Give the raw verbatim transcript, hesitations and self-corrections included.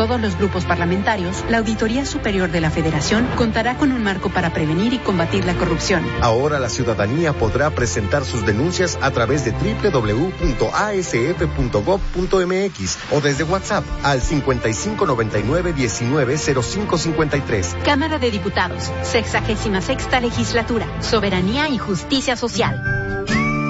todos los grupos parlamentarios, la Auditoría Superior de la Federación contará con un marco para prevenir y combatir la corrupción. Ahora la ciudadanía podrá presentar sus denuncias a través de doble u doble u doble u punto a s f punto gob punto m x o desde WhatsApp al cincuenta y cinco noventa y nueve diecinueve cero cinco cincuenta y tres. Cámara de Diputados, sexagésima sexta legislatura, Soberanía y Justicia Social.